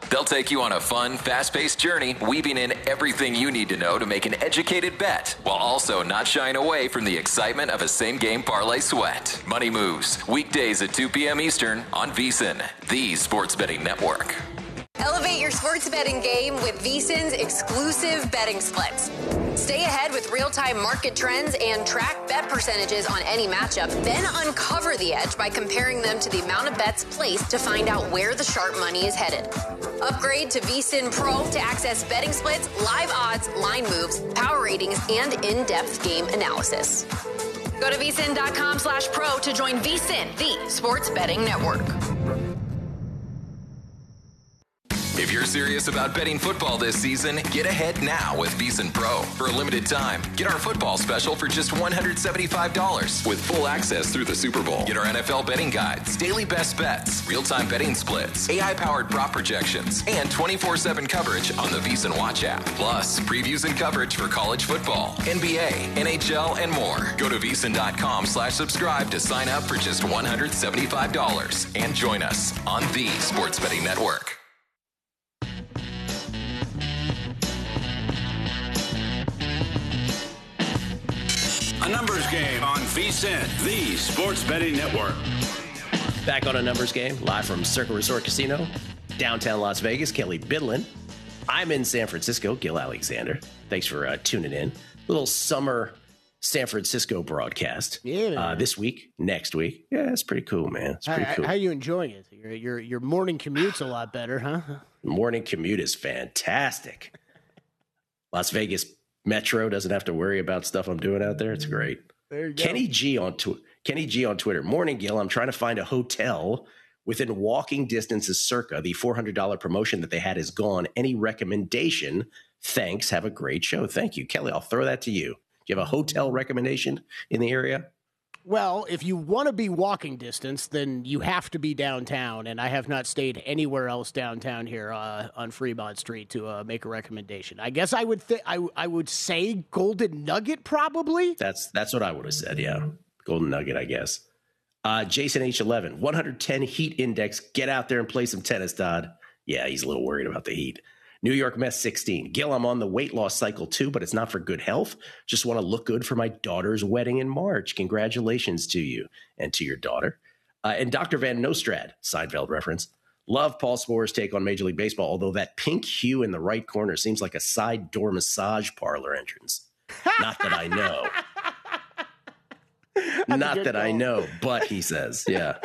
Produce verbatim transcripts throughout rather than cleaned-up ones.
They'll take you on a fun, fast-paced journey, weaving in everything you need to know to make an educated bet, while also not shying away from the excitement of a same-game parlay sweat. Money Moves, weekdays at two p.m. Eastern on VSiN, the sports betting network. Elevate your sports betting game with VSiN's exclusive betting splits. Stay ahead with real-time market trends and track bet percentages on any matchup, then uncover the edge by comparing them to the amount of bets placed to find out where the sharp money is headed. Upgrade to VSiN Pro to access betting splits, live odds, line moves, power ratings, and in-depth game analysis. Go to VSiN.com slash pro to join VSiN, the sports betting network. If you're serious about betting football this season, get ahead now with VSiN Pro. For a limited time, get our football special for just one hundred seventy-five dollars with full access through the Super Bowl. Get our N F L betting guides, daily best bets, real-time betting splits, A I-powered prop projections, and twenty-four seven coverage on the VSiN Watch app. Plus, previews and coverage for college football, N B A, N H L, and more. Go to VSiN.com slash subscribe to sign up for just one hundred seventy-five dollars and join us on the Sports Betting Network. A numbers game on VSiN, the sports betting network. Back on a numbers game, live from Circa Resort Casino, downtown Las Vegas. Kelly Bidlin. I'm in San Francisco. Gil Alexander. Thanks for uh, tuning in. Little summer San Francisco broadcast. Yeah, uh, this week, next week. Yeah, it's pretty cool, man. It's pretty how, cool. How are you enjoying it? Your your your morning commute's a lot better, huh? Morning commute is fantastic. Las Vegas Metro doesn't have to worry about stuff I'm doing out there. It's great. There you go. Kenny G on tw- Kenny G on Twitter. Morning, Gil. I'm trying to find a hotel within walking distance of Circa. The four hundred dollars promotion that they had is gone. Any recommendation? Thanks. Have a great show. Thank you, Kelly. I'll throw that to you. Do you have a hotel recommendation in the area? Well, if you want to be walking distance, then you have to be downtown, and I have not stayed anywhere else downtown here uh, on Fremont Street to uh, make a recommendation. I guess I would th- I, I would say Golden Nugget, probably. That's that's what I would have said, yeah. Golden Nugget, I guess. Uh, Jason H eleven, one hundred ten heat index. Get out there and play some tennis, Todd. Yeah, he's a little worried about the heat. New York Mess sixteen. Gil, I'm on the weight loss cycle too, but it's not for good health. Just want to look good for my daughter's wedding in March. Congratulations to you and to your daughter. Uh, and Doctor Van Nostrad, Seinfeld reference. Love Paul Spore's take on Major League Baseball, although that pink hue in the right corner seems like a side door massage parlor entrance. Not that I know. Not that call. I know, but he says, yeah.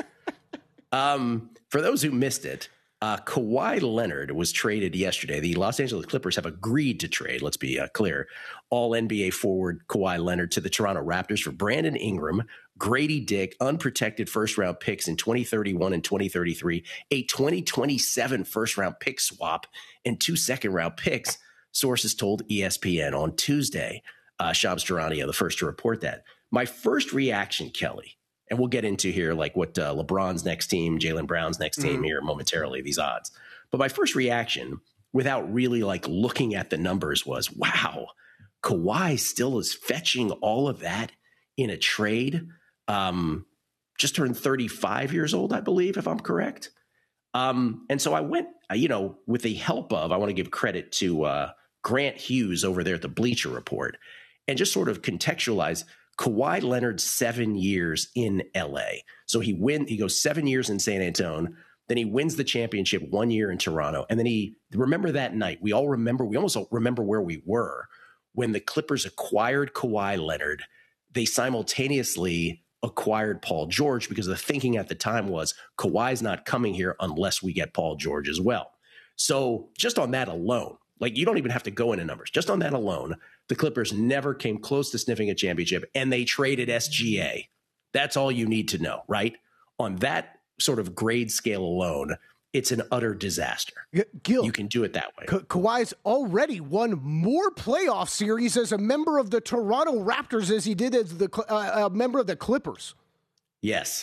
Um, for those who missed it, Uh, Kawhi Leonard was traded yesterday. The Los Angeles Clippers have agreed to trade, let's be uh, clear, all N B A forward Kawhi Leonard to the Toronto Raptors for Brandon Ingram, Grady Dick, unprotected first-round picks in twenty thirty-one and twenty thirty-three, a twenty twenty-seven first-round pick swap, and two second-round picks, sources told E S P N on Tuesday. Uh, Shams Charania, the first to report that. My first reaction, Kelly, and we'll get into here like what uh, LeBron's next team, Jaylen Brown's next team mm. here momentarily, these odds. But my first reaction, without really like looking at the numbers, was, wow, Kawhi still is fetching all of that in a trade. Um, just turned thirty-five years old, I believe, if I'm correct. Um, and so I went, uh, you know, with the help of, I want to give credit to uh, Grant Hughes over there at the Bleacher Report, and just sort of contextualize Kawhi Leonard's seven years in L A. So he win, he goes seven years in San Antonio, then he wins the championship one year in Toronto. And then he, remember that night, we all remember, we almost remember where we were when the Clippers acquired Kawhi Leonard. They simultaneously acquired Paul George because the thinking at the time was Kawhi's not coming here unless we get Paul George as well. So just on that alone, like you don't even have to go into numbers, just on that alone, the Clippers never came close to sniffing a championship, and they traded S G A. That's all you need to know, right? On that sort of grade scale alone, it's an utter disaster. Gil, you can do it that way. Ka- Kawhi's already won more playoff series as a member of the Toronto Raptors as he did as the uh, a member of the Clippers. Yes.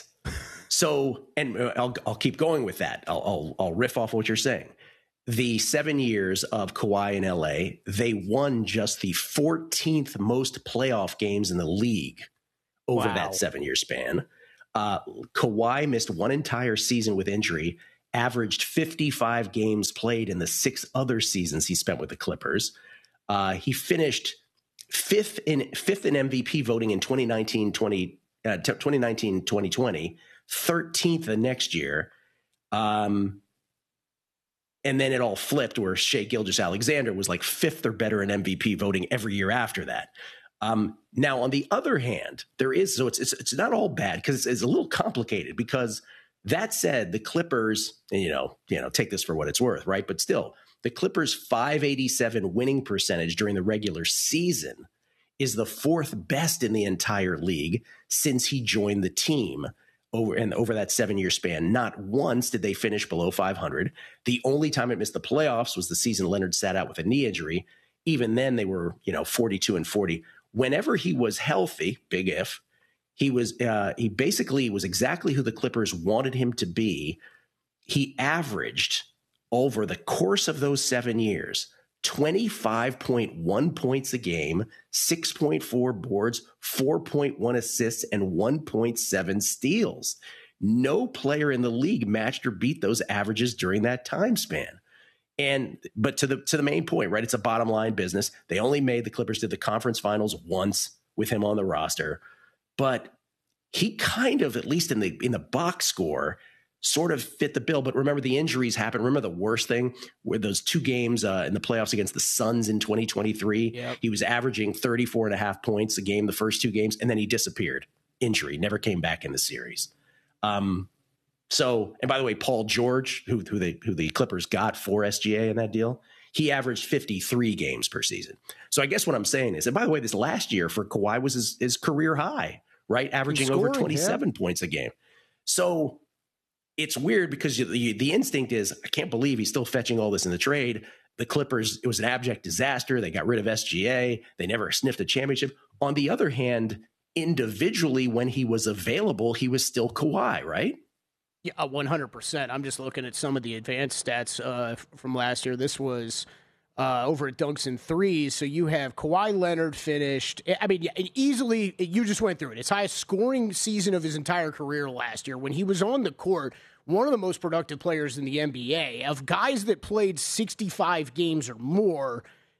So, and I'll I'll keep going with that. I'll I'll, I'll riff off what you're saying. The seven years of Kawhi in L A, they won just the fourteenth most playoff games in the league over wow. that seven-year span. Uh, Kawhi missed one entire season with injury averaged fifty-five games played in the six other seasons he spent with the Clippers. Uh, he finished fifth in fifth in M V P voting in twenty nineteen twenty twenty, thirteenth the next year. Um, and then it all flipped where Shai Gilgeous-Alexander was like fifth or better in M V P voting every year after that. Um, now, on the other hand, there is, so it's it's, it's not all bad because it's, it's a little complicated because that said, the Clippers, and you know, you know, take this for what it's worth, right? But still, the Clippers' five eighty-seven winning percentage during the regular season is the fourth best in the entire league since he joined the team over and over that seven-year span. Not once did they finish below five hundred. The only time it missed the playoffs was the season Leonard sat out with a knee injury. Even then, they were, you know, forty-two and forty. Whenever he was healthy, big if, he was uh, he basically was exactly who the Clippers wanted him to be. He averaged over the course of those seven years, twenty-five point one points a game, six point four boards, four point one assists, and one point seven steals. No player in the league matched or beat those averages during that time span. And but to the to the main point, right? It's a bottom line business. They only made the Clippers did the conference finals once with him on the roster, but he kind of, at least in the in the box score, sort of fit the bill. But remember, the injuries happened. Remember the worst thing were those two games uh, in the playoffs against the Suns in twenty twenty-three. Yep. He was averaging thirty-four and a half points a game the first two games, and then he disappeared. Injury, never came back in the series. Um, So, and by the way, Paul George, who who the who the Clippers got for S G A in that deal, he averaged fifty-three games per season. So I guess what I'm saying is, and by the way, this last year for Kawhi was his, his career high, right? Averaging scoring, over twenty-seven yeah. points a game. So it's weird because the, the instinct is, I can't believe he's still fetching all this in the trade. The Clippers, it was an abject disaster. They got rid of S G A. They never sniffed a championship. On the other hand, individually, when he was available, he was still Kawhi, right? Yeah, one hundred percent. I'm just looking at some of the advanced stats uh, from last year. This was uh, over at Dunks and Threes. So you have Kawhi Leonard finished. I mean, yeah, easily, you just went through it. His highest scoring season of his entire career last year. When he was on the court, one of the most productive players in the N B A. Of guys that played sixty-five games or more,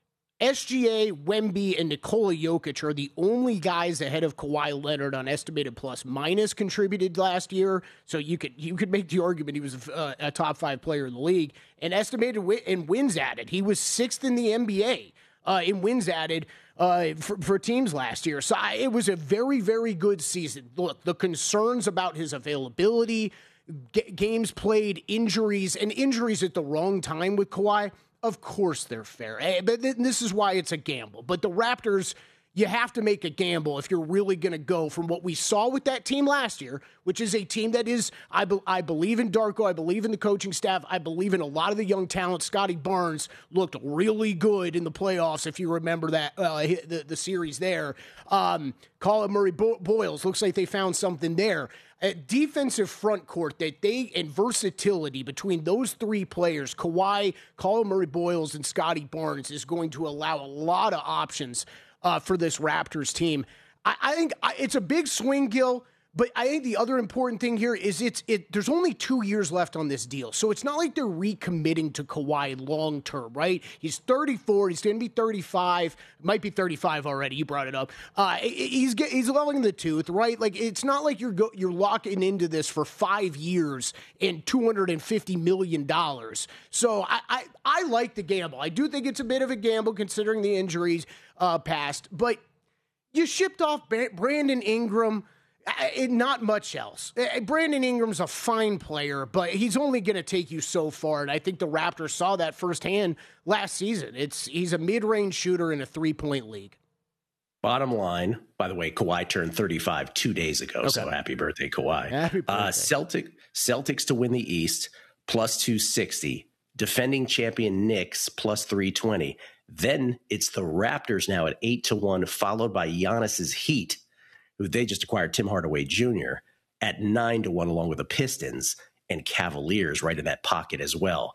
S G A, Wemby, and Nikola Jokic are the only guys ahead of Kawhi Leonard on estimated plus minus contributed last year. So you could you could make the argument he was a, a top five player in the league. And estimated win, and wins added, he was sixth in the N B A uh, in wins added uh, for, for teams last year. So I, it was a very, very good season. Look, the concerns about his availability, g- games played, injuries, and injuries at the wrong time with Kawhi, of course they're fair. But this is why it's a gamble. But the Raptors, you have to make a gamble if you're really going to go from what we saw with that team last year, which is a team that is, I, be, I believe in Darko, I believe in the coaching staff, I believe in a lot of the young talent. Scotty Barnes looked really good in the playoffs, if you remember that, uh, the, the series there. Um, Colin Murray Bo- Boyles, looks like they found something there. A defensive front court that they, and versatility between those three players, Kawhi, Colin Murray Boyles, and Scotty Barnes, is going to allow a lot of options uh, for this Raptors team. I, I think I, it's a big swing, Gil, but I think the other important thing here is it's it. There's only two years left on this deal, so it's not like they're recommitting to Kawhi long term, right? He's thirty-four. He's going to be thirty-five. Might be thirty-five already. You brought it up. Uh, he's he's leveling the tooth, right? Like it's not like you're go, you're locking into this for five years and two hundred fifty million dollars. So I, I I like the gamble. I do think it's a bit of a gamble considering the injuries uh, past, but you shipped off Brandon Ingram. Uh, not much else. Uh, Brandon Ingram's a fine player, but he's only going to take you so far, and I think the Raptors saw that firsthand last season. It's he's a mid-range shooter in a three-point league. Bottom line, by the way, Kawhi turned thirty-five two days ago, okay. So happy birthday, Kawhi. Happy birthday. Uh, Celtic, Celtics to win the East, plus two sixty. Defending champion Knicks, plus three twenty. Then it's the Raptors now at eight to one, followed by Giannis's Heat, who they just acquired Tim Hardaway Junior at nine to one, along with the Pistons and Cavaliers right in that pocket as well.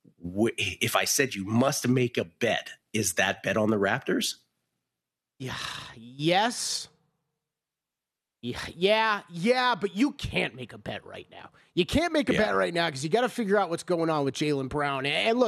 If I said you must make a bet, is that bet on the Raptors? Yeah. Yes. Yeah, yeah, but you can't make a bet right now. You can't make a Yeah. bet right now because you got to figure out what's going on with Jaylen Brown. And look,